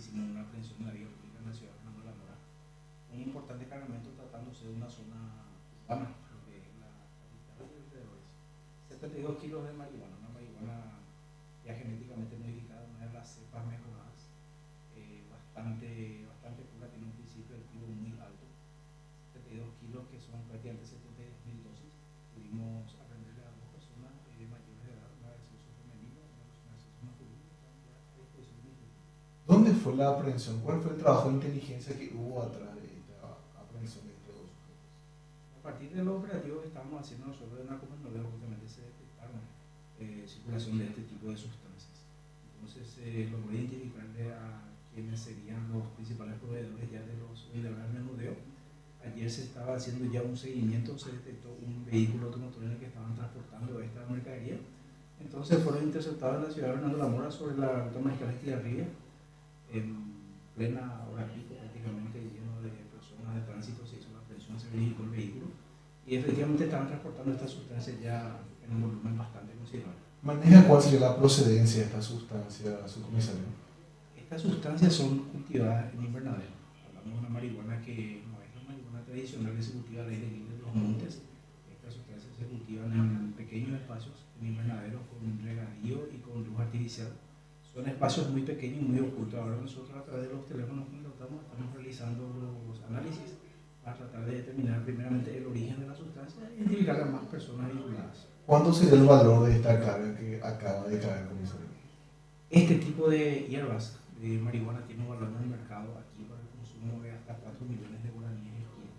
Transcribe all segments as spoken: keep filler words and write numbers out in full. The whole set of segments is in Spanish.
hicimos una aprehensión en la vía pública en la ciudad de Fernando de la Mora. Un importante cargamento tratándose de una zona urbana, porque la capital de alrededores. setenta y dos kilos de marihuana, una marihuana ya genéticamente modificada, una de las cepas mejoradas, eh, bastante, bastante pura, tiene un principio activo muy alto. setenta y dos kilos que son prácticamente setenta y dos mil dosis. Pudimos aprenderle a dos personas eh, mayores de edad, una de sexo femenino, una persona de sexo masculino, ya a disposición de mi. ¿Dónde fue la aprehensión? ¿Cuál fue el trabajo de inteligencia que hubo atrás de esta aprehensión de estos dos sujetos? A partir de los operativos que estamos haciendo nosotros en Narcomenudeo, justamente se detectaron eh, circulación de este tipo de sustancias. Entonces se eh, logró identificarle a quienes serían los principales proveedores ya de los vendedores de menudeo. Ayer se estaba haciendo ya un seguimiento, se detectó un vehículo automotor en el que estaban transportando esta mercadería. Entonces fueron interceptados en la ciudad de Fernando de la Mora sobre la ruta Mariscal Estigarribia, en plena hora pico, prácticamente lleno de personas de tránsito. Se hizo la aprehensión, se verificó el vehículo y efectivamente estaban transportando esta sustancia ya en un volumen bastante considerable. ¿Maneja cuál sería la procedencia de esta sustancia, su comisario? Estas sustancias son cultivadas en invernadero. Hablamos de una marihuana que no es la marihuana tradicional que se cultiva al aire libre en los montes. Estas sustancias se cultivan en pequeños espacios, en invernaderos, con regadío y con luz artificial. Son espacios muy pequeños y muy ocultos. Ahora nosotros a través de los teléfonos que contratamos estamos realizando los análisis para tratar de determinar primeramente el origen de la sustancia e identificar a más personas vinculadas. ¿Cuánto sería el valor de esta carga que acaba de caer, comisario? Este tipo de hierbas de marihuana tiene un valor en el mercado aquí para el consumo de hasta cuatro millones de guaraníes el kilo.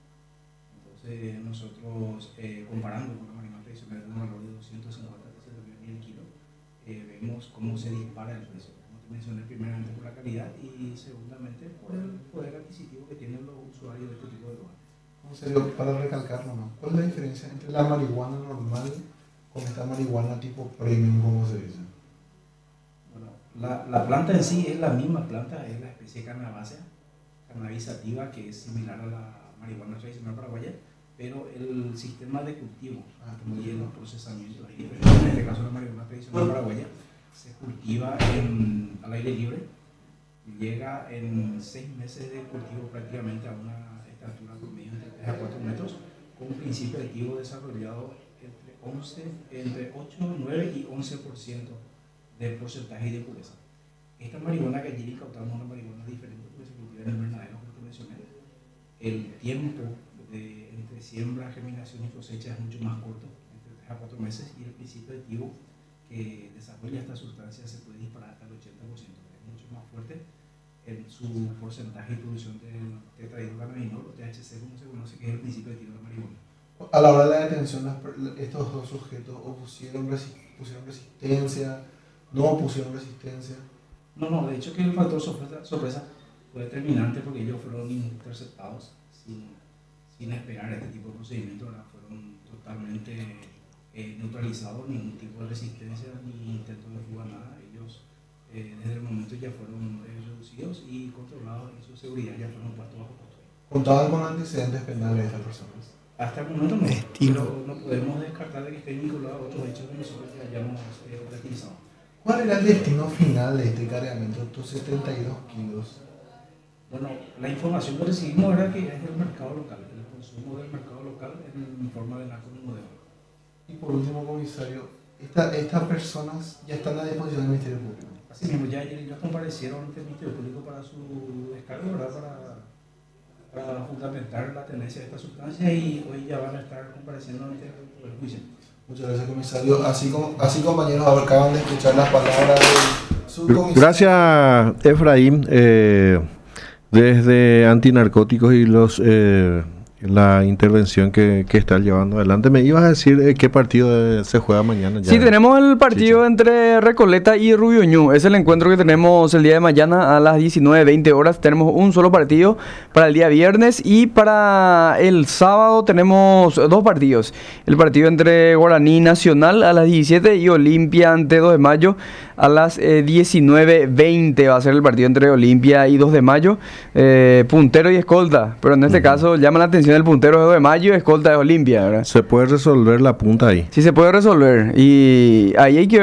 Entonces nosotros eh, comparando con la marihuana tradicional de un valor de doscientos cincuenta a trescientos mil el kilo, eh, vemos cómo se dispara el precio. Como te mencioné, primeramente por la calidad y segundamente por el poder adquisitivo que tienen los usuarios de este tipo de drogas. Comisario, para recalcarlo, ¿no? ¿Cuál es la diferencia entre la marihuana normal con esta marihuana tipo premium, como se dice? Bueno, la, la planta en sí es la misma planta, es la especie Cannabacea, cannabis sativa, que es similar a la marihuana tradicional paraguaya, pero el sistema de cultivo ah, y los procesamientos es diferente. En este caso la marihuana tradicional paraguaya se cultiva en, al aire libre, llega en seis meses de cultivo prácticamente a una estatura promedio entre tres a cuatro metros, con un principio activo desarrollado entre, once, entre ocho, nueve y once por ciento de porcentaje y de pureza. Esta marihuana que ayer incautamos es una marihuana diferente porque se cultiva en el invernadero, como te mencioné. El tiempo de, entre siembra, germinación y cosecha es mucho más corto, entre tres a cuatro meses, y el principio activo que desarrolla esta sustancia se puede disparar hasta el ochenta por ciento, es mucho más fuerte en su porcentaje y producción del tetrahidrocannabinol o T H C, como se conoce, que es el principio activo de la marihuana. A la hora de la detención, las, estos dos sujetos opusieron, pusieron resistencia, no opusieron resistencia. No, no, de hecho que el factor sorpresa, sorpresa fue determinante porque ellos fueron interceptados sin, sin esperar este tipo de procedimiento, ¿verdad? Fueron totalmente eh, neutralizados, ningún tipo de resistencia ni intento de fuga, nada. Ellos eh, desde el momento ya fueron eh, reducidos y controlados en su seguridad, ya fueron puestos bajo custodia. ¿Contaban con antecedentes penales de estas personas? Hasta el momento no, pero no podemos descartar de que estén vinculados a otros hechos que nosotros ya hayamos eh, operativizado. ¿Cuál era el destino final de este cargamento, estos setenta y dos kilos? Bueno, la información que recibimos era que es del mercado local, el consumo del mercado local en forma de narcomenudeo. Y por último, comisario, esta, estas personas ya están a disposición del Ministerio Público. Así mismo, ya ayer ellos comparecieron ante el Ministerio Público para su descargo, ¿verdad? Para, para fundamentar la tenencia de esta sustancia, y hoy ya van a estar compareciendo ante el juicio. Muchas gracias, comisario. Así, como, así compañeros, acaban de escuchar las palabras de su comisario. Gracias, Efraín. Eh, desde Antinarcóticos y los eh, la intervención que, que están llevando adelante. ¿Me ibas a decir eh, qué partido se juega mañana? Ya. Sí, tenemos el partido sí, sí. entre Recoleta y Rubio Ñu. Es el encuentro que tenemos el día de mañana a las diecinueve veinte horas. Tenemos un solo partido para el día viernes, y para el sábado tenemos dos partidos. El partido entre Guaraní Nacional a las diecisiete y Olimpia ante dos de mayo a las eh, diecinueve veinte. Va a ser el partido entre Olimpia y dos de mayo. Eh, puntero y escolta, pero en este uh-huh. caso llama la atención el puntero de dos de mayo y escolta de Olimpia, ¿verdad? Se puede resolver la punta ahí. Sí, se puede resolver, y ahí hay que